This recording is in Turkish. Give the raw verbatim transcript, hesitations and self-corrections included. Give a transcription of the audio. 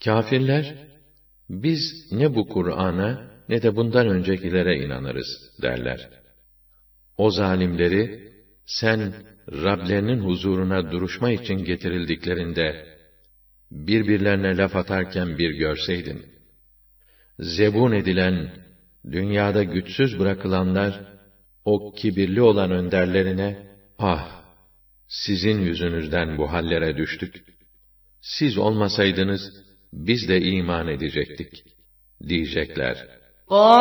Kâfirler, biz ne bu Kur'an'a ne de bundan öncekilere inanırız derler. O zalimleri sen Rablerinin huzuruna duruşma için getirildiklerinde birbirlerine laf atarken bir görseydin. Zebun edilen, dünyada güçsüz bırakılanlar o kibirli olan önderlerine, ah, sizin yüzünüzden bu hallere düştük. Siz olmasaydınız biz de iman edecektik diyecekler.